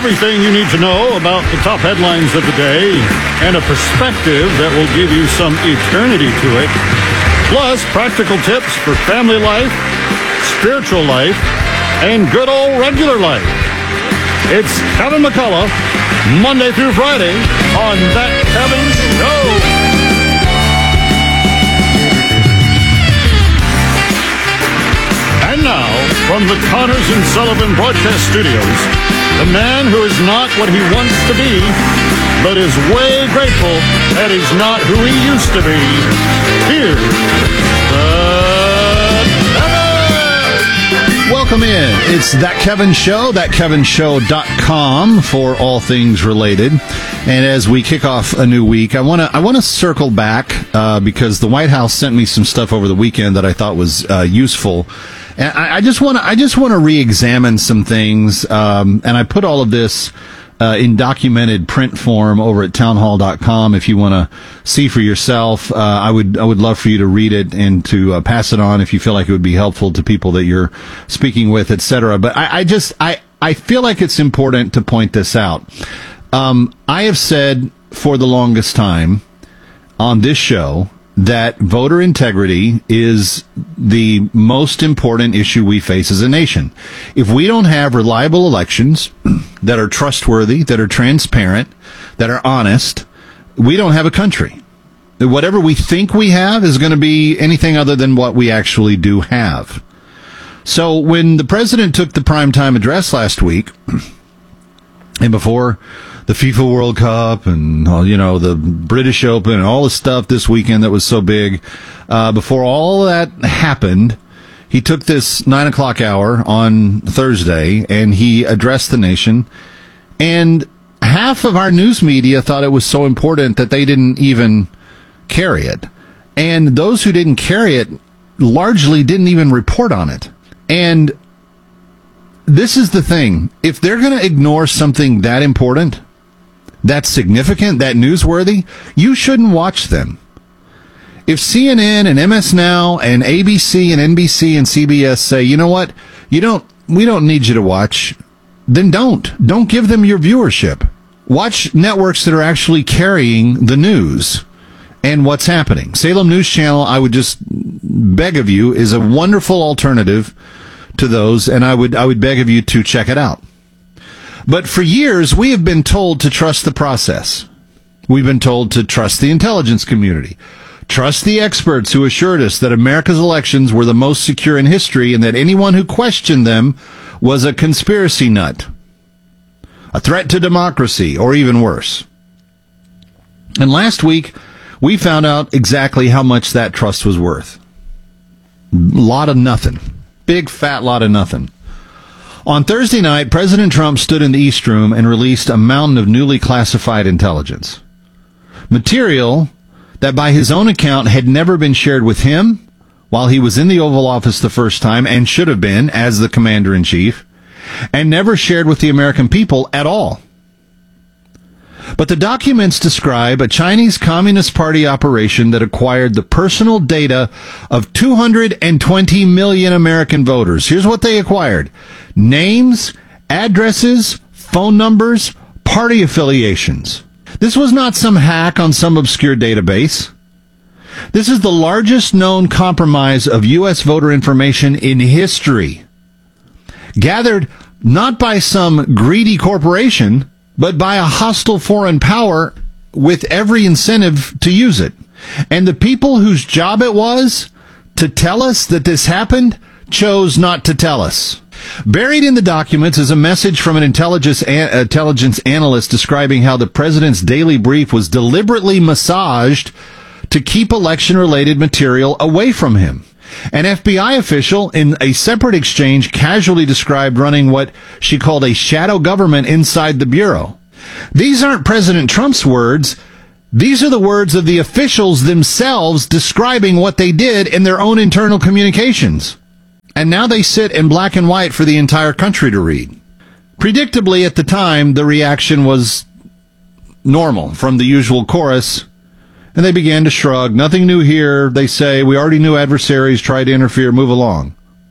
Everything you need to know about the top headlines of the day and a perspective that will give you some eternity to it. Plus, practical tips for family life, spiritual life, and good old regular life. It's Kevin McCullough, Monday through Friday on That Kevin Show. And now, from the Connors and Sullivan Broadcast Studios, the man who is not what he wants to be, but is way grateful that he's not who he used to be. Here's the Kevin! Welcome in. It's That Kevin Show, thatkevinshow.com for all things related. And as we kick off a new week, I want to circle back because the White House sent me some stuff over the weekend that I thought was useful. And I just want to re-examine some things, and I put all of this in documented print form over at townhall.com. If you want to see for yourself, I would love for you to read it and to pass it on if you feel like it would be helpful to people that you're speaking with, etc. But I feel like it's important to point this out. I have said for the longest time on this show that voter integrity is the most important issue we face as a nation. If we don't have reliable elections that are trustworthy, that are transparent, that are honest, we don't have a country. Whatever we think we have is going to be anything other than what we actually do have. So when the president took the primetime address last week, and before the FIFA World Cup and, the British Open and all the stuff this weekend that was so big, before all that happened, he took this 9 o'clock hour on Thursday and he addressed the nation. And half of our news media thought it was so important that they didn't even carry it. And those who didn't carry it largely didn't even report on it. And this is the thing. If they're going to ignore something that important, that's significant, that newsworthy, you shouldn't watch them. If CNN and MS Now and ABC and NBC and CBS say, you know what, we don't need you to watch, then don't give them your viewership. Watch networks that are actually carrying the news and what's happening. Salem News Channel, I would just beg of you, is a wonderful alternative to those, and I would beg of you to check it out. But for years, we have been told to trust the process. We've been told to trust the intelligence community. Trust the experts who assured us that America's elections were the most secure in history and that anyone who questioned them was a conspiracy nut, a threat to democracy, or even worse. And last week, we found out exactly how much that trust was worth. A lot of nothing. Big, fat lot of nothing. On Thursday night, President Trump stood in the East Room and released a mountain of newly classified intelligence. Material that by his own account had never been shared with him while he was in the Oval Office the first time and should have been as the commander-in-chief, and never shared with the American people at all. But the documents describe a Chinese Communist Party operation that acquired the personal data of 220 million American voters. Here's what they acquired: names, addresses, phone numbers, party affiliations. This was not some hack on some obscure database. This is the largest known compromise of U.S. voter information in history, gathered not by some greedy corporation, but by a hostile foreign power with every incentive to use it. And the people whose job it was to tell us that this happened chose not to tell us. Buried in the documents is a message from an intelligence analyst describing how the president's daily brief was deliberately massaged to keep election-related material away from him. An FBI official in a separate exchange casually described running what she called a shadow government inside the Bureau. These aren't President Trump's words. These are the words of the officials themselves describing what they did in their own internal communications. And now they sit in black and white for the entire country to read. Predictably, at the time, the reaction was normal from the usual chorus, and they began to shrug. Nothing new here, they say. We already knew adversaries tried to interfere. Move along.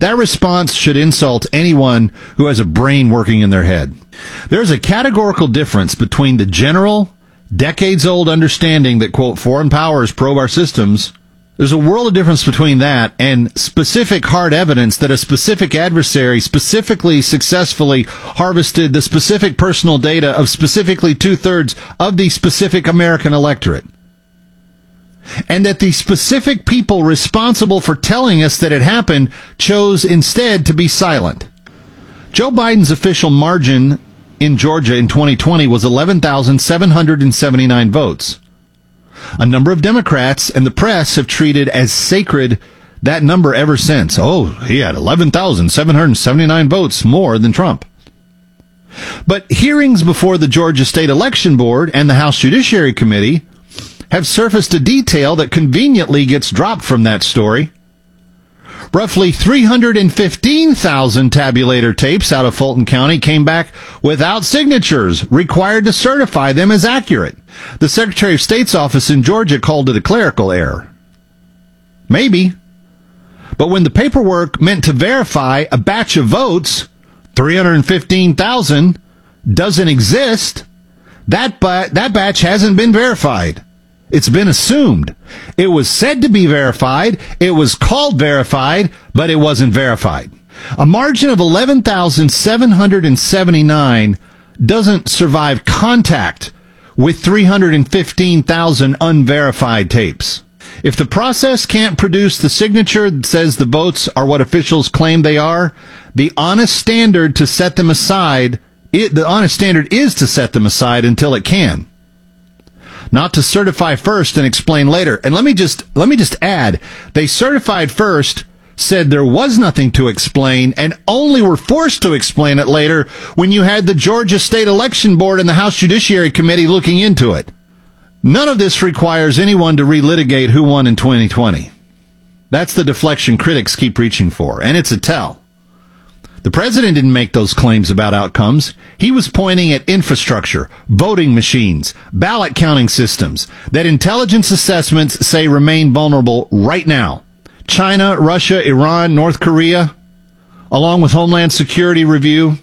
That response should insult anyone who has a brain working in their head. There's a categorical difference between the general, decades-old understanding that, quote, foreign powers probe our systems. There's a world of difference between that and specific hard evidence that a specific adversary specifically successfully harvested the specific personal data of specifically 2/3 of the specific American electorate. And that the specific people responsible for telling us that it happened chose instead to be silent. Joe Biden's official margin in Georgia in 2020 was 11,779 votes. A number of Democrats and the press have treated as sacred that number ever since. Oh, he had 11,779 votes more than Trump. But hearings before the Georgia State Election Board and the House Judiciary Committee have surfaced a detail that conveniently gets dropped from that story. Roughly 315,000 tabulator tapes out of Fulton County came back without signatures required to certify them as accurate. The Secretary of State's office in Georgia called it a clerical error. Maybe. But when the paperwork meant to verify a batch of votes, 315,000, doesn't exist, that batch hasn't been verified. It's been assumed. It was said to be verified. It was called verified, but it wasn't verified. A margin of 11,779 doesn't survive contact with 315,000 unverified tapes. If the process can't produce the signature that says the votes are what officials claim they are, the honest standard is to set them aside until it can. Not to certify first and explain later. And let me just add, they certified first, said there was nothing to explain, and only were forced to explain it later when you had the Georgia State Election Board and the House Judiciary Committee looking into it. None of this requires anyone to relitigate who won in 2020. That's the deflection critics keep reaching for, and it's a tell. The president didn't make those claims about outcomes. He was pointing at infrastructure, voting machines, ballot counting systems that intelligence assessments say remain vulnerable right now. China, Russia, Iran, North Korea, along with Homeland Security Review,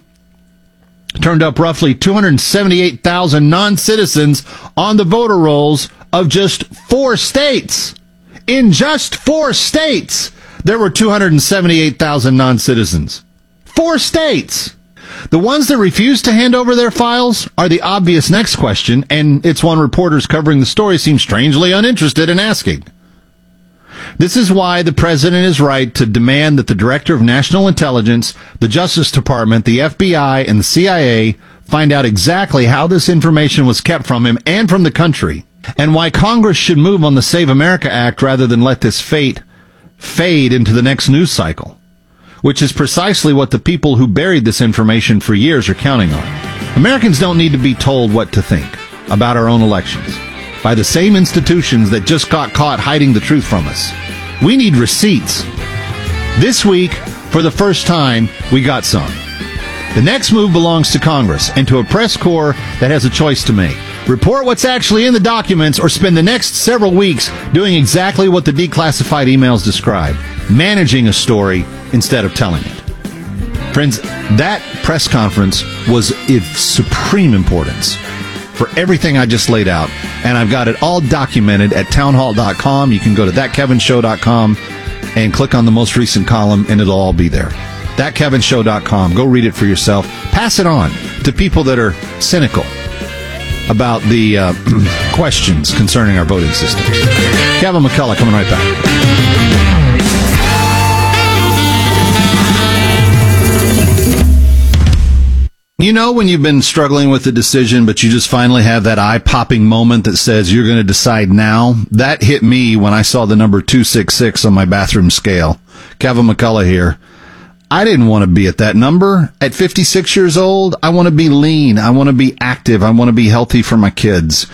turned up roughly 278,000 non-citizens on the voter rolls of just 4 states. In just 4 states, there were 278,000 non-citizens. 4 states. The ones that refuse to hand over their files are the obvious next question, and it's one reporters covering the story seem strangely uninterested in asking. This is why the president is right to demand that the Director of National Intelligence, the Justice Department, the FBI, and the CIA find out exactly how this information was kept from him and from the country, and why Congress should move on the Save America Act rather than let this fate fade into the next news cycle, which is precisely what the people who buried this information for years are counting on. Americans don't need to be told what to think about our own elections by the same institutions that just got caught hiding the truth from us. We need receipts. This week, for the first time, we got some. The next move belongs to Congress and to a press corps that has a choice to make. Report what's actually in the documents or spend the next several weeks doing exactly what the declassified emails describe, managing a story instead of telling it. Friends, that press conference was of supreme importance for everything I just laid out, and I've got it all documented at townhall.com. You can go to thatkevinshow.com and click on the most recent column, and it'll all be there. Thatkevinshow.com. Go read it for yourself. Pass it on to people that are cynical about the questions concerning our voting system. Kevin McCullough coming right back. You know when you've been struggling with the decision, but you just finally have that eye-popping moment that says you're going to decide now? That hit me when I saw the number 266 on my bathroom scale. Kevin McCullough here. I didn't want to be at that number. At 56 years old, I want to be lean. I want to be active. I want to be healthy for my kids.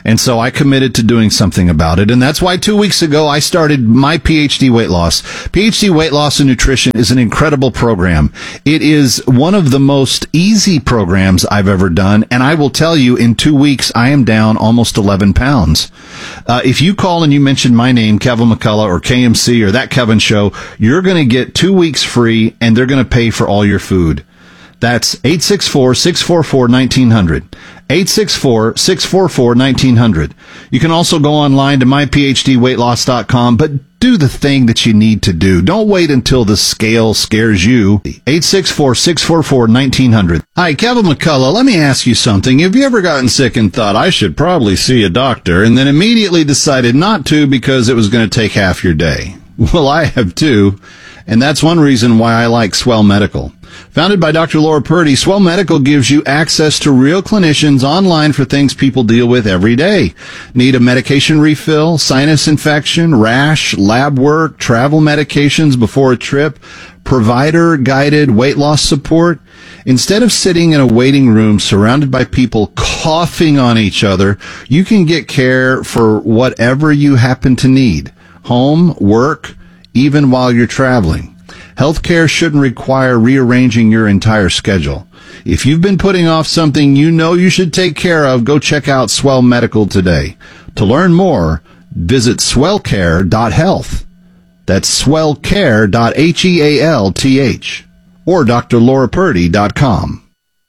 And so I committed to doing something about it. And that's why 2 weeks ago I started my PhD Weight Loss. PhD Weight Loss and Nutrition is an incredible program. It is one of the most easy programs I've ever done. And I will tell you, in 2 weeks, I am down almost 11 pounds. If you call and you mention my name, Kevin McCullough or KMC or That Kevin Show, you're going to get 2 weeks free, and they're going to pay for all your food. That's 864-644-1900. 864-644-1900. You can also go online to myphdweightloss.com, but do the thing that you need to do. Don't wait until the scale scares you. 864-644-1900. Hi, Kevin McCullough. Let me ask you something. Have you ever gotten sick and thought, I should probably see a doctor, and then immediately decided not to because it was going to take half your day? Well, I have too, and that's one reason why I like Swell Medical. Founded by Dr. Laura Purdy, Swell Medical gives you access to real clinicians online for things people deal with every day. Need a medication refill, sinus infection, rash, lab work, travel medications before a trip, provider-guided weight loss support? Instead of sitting in a waiting room surrounded by people coughing on each other, you can get care for whatever you happen to need. Home, work, even while you're traveling. Healthcare shouldn't require rearranging your entire schedule. If you've been putting off something you know you should take care of, go check out Swell Medical today. To learn more, visit swellcare.health. That's swellcare.health or drlaurapurdy.com.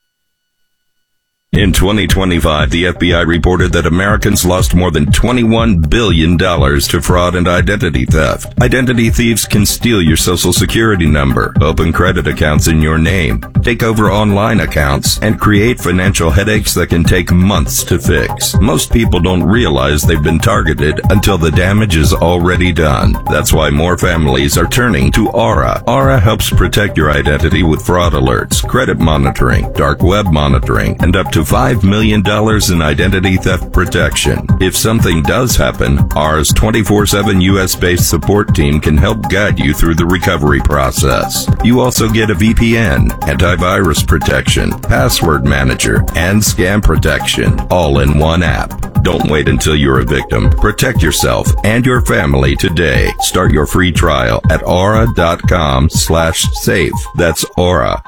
In 2025, the FBI reported that Americans lost more than $21 billion to fraud and identity theft. Identity thieves can steal your social security number, open credit accounts in your name, take over online accounts, and create financial headaches that can take months to fix. Most people don't realize they've been targeted until the damage is already done. That's why more families are turning to Aura. Aura helps protect your identity with fraud alerts, credit monitoring, dark web monitoring, and up to $5 million in identity theft protection. If something does happen, Aura's 24/7 U.S.-based support team can help guide you through the recovery process. You also get a VPN, antivirus protection, password manager, and scam protection, all in one app. Don't wait until you're a victim. Protect yourself and your family today. Start your free trial at aura.com/safe. That's Aura,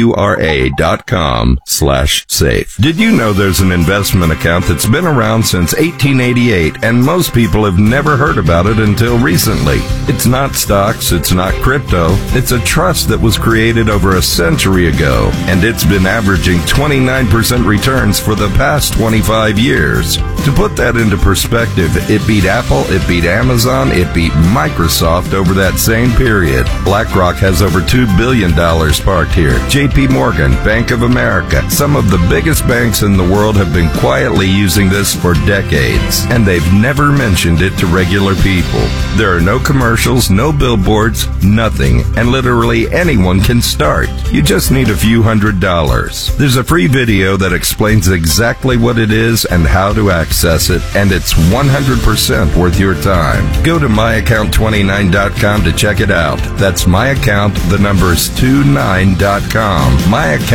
AURA.com/safe. Did you know there's an investment account that's been around since 1888 and most people have never heard about it until recently? It's not stocks, it's not crypto. It's a trust that was created over a century ago, and it's been averaging 29% returns for the past 25 years. To put that into perspective, it beat Apple, it beat Amazon, it beat Microsoft over that same period. BlackRock has over $2 billion parked here. JP Morgan, Bank of America, some of the biggest banks in the world have been quietly using this for decades, and they've never mentioned it to regular people. There are no commercials, no billboards, nothing, and literally anyone can start. You just need a few $100s. There's a free video that explains exactly what it is and how to access it, and it's 100% worth your time. Go to myaccount29.com to check it out. That's myaccount, the numbers 29.com.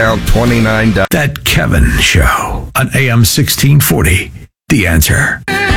Myaccount29. That Kevin Show on AM 1640. The Answer.